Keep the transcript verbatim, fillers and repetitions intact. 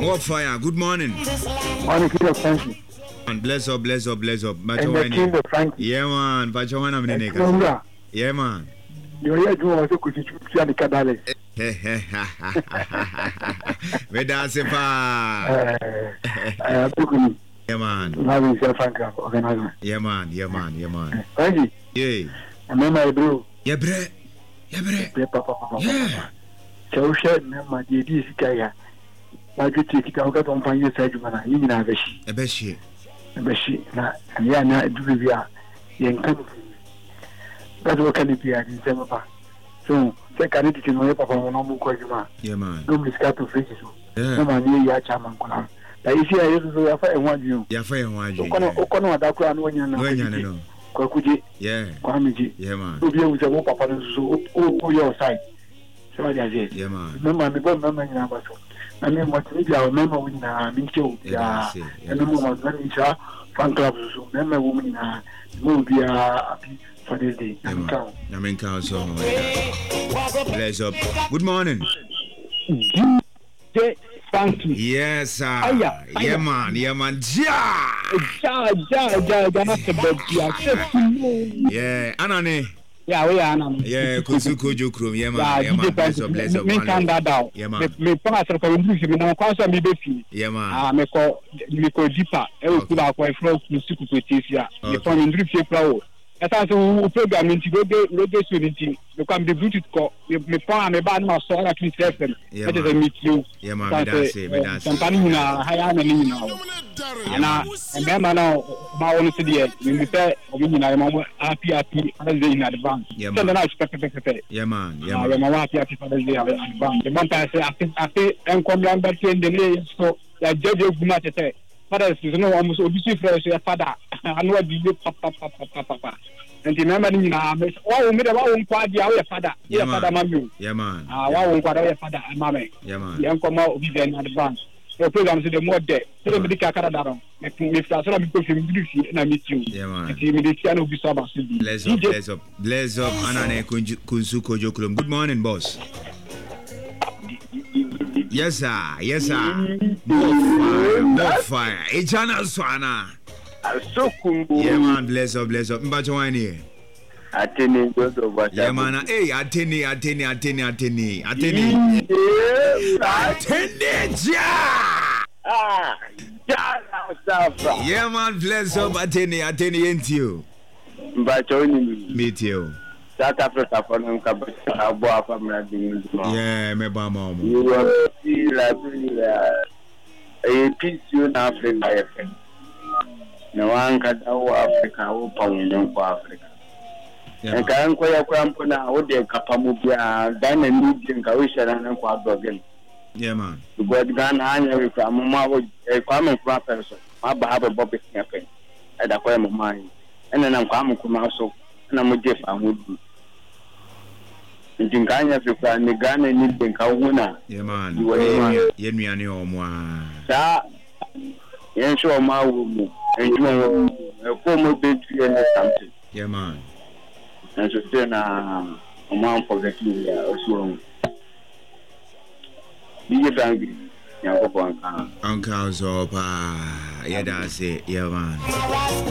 More fire. Good morning. Morning, King of Frankie. And bless up, bless up, bless up. And the King of Frankie. Yeah, man. But you want to make Yeah, man. You're here to also could you see the Cadale. We dance it. Yeah, man. Having self organizer. Yeah, man. Yeah, man. Yeah, man. Frankie. Yeah. I remember, bro. Yeah, bre. Yeah, bre. Yeah. So, shed, my dear, this guy. I could take it out on fire side when I even have a sheet. A beshi. A beshi. And yeah, now do we are young country. That's what can it be in December. So, take a little know papa on normal question. Yeah, man. No miscat to face you. Yeah. No man near your chairman. But if you are able to have a one you. Yeah, fire one you. Okono, that crown when you're not. Kwakuji. Yeah. Kwamiji. Yeah, man. To be able to walk up on your side. So I say. Yeah, man. Remember, me go remember in our so. I mean, what we are remember when na mincho. Yeah. And the moment when we are fan club so remember women na movie happy for this day. I'm count. I'm count so. Bless up. Good morning. Thank you. Yes, sir. Aya, aya. Yeah, man. Yeah, man. Ja. Ja, ja, ja. Ja, yeah, Anane. Yeah, we are Anane. Yeah, Kusuko Jukrum. Yeah, man. Yeah, man. Bless up, bless up. Me can that down. Yeah, man. Me pass for community. Me na kwasa me be. Yeah, man. Ah, me ko me ko deeper. E o kula ko from Kusuko Petisia. Me from Ndri Fie Flow. Esa so program nti go go go so nti. Me come the Bluetooth ko. Me pa me ba na so na twin F M. Yeah, that is a meet you. Yeah, man. Me dance, me dance. Company na haya na ni na. Ana embe ma na ma wonu se de me say obi nyina ma happy happy Father's Day in advance. Yeah, man. So na expect expect. Yeah, man. Yeah, man. Yeah, man. Happy happy Father's Day in advance. The man say happy happy enkom ya mba ten de so ya jeje guma tete. Father is no almost obi si fresh ya father. Anu adi papa papa papa. And remember ni na me wa wo me da wa wo kwa dia wo ya father. Ya father mami. Yeah, man. Ah wa wo kwa da ya father mami. Yeah, man. Ya enkom ma obi in advance. The program is the more there. So me dika kada daron. Me me fta so me ko fi me fi na meet you. Yeah, man. Ti me dika no bi so ba so bi. Bless up, bless up. Bless up Anane Kunsuko Jukrum. Good morning, boss. Yes, sir. Yes, sir. More fire, more fire. Echana Swana. So cool. Yeah, man. Bless up, bless up. Mbacho wani. Atene godo bata. Yeah, man. Hey, Atene, Atene, Atene, Atene, Atene. Atene, ja. Ah, ja, Safa. Yeah, man. Bless up, Atene, Atene, into you. Mbacho ni. Meet you. South Africa for them kabata abo afa mradi. Yeah, me ba mama. You want to see like a piece in Africa. Na wanka dawo Africa wo pawon kwa Africa. En kan ko ya kwa mpona wo de kapamu bia dana ni jinka wo shara nan kwa dogen. Yeah, man. God Ghana anya we kwa mama wo e kwa me kwa person. Ma ba ha bo be pen. E da kwa mama yi. Ena na kwa mu kuma so na mo je fa mu. Jinka anya fi kwa ni Ghana ni jinka wona. Yeah, man. Ye nuane omwa. Sa yen so ma wo mu. And you know, a former bit to something. Yeah, man. And so then, um, a man for the king, also. Be a bangy, young uncle. Uncle Zopa, yeah, that's it, yeah, man.